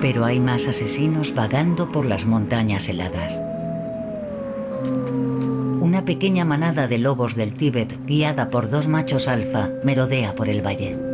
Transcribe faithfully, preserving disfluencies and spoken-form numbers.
Pero hay más asesinos vagando por las montañas heladas. Una pequeña manada de lobos del Tíbet, guiada por dos machos alfa, merodea por el valle.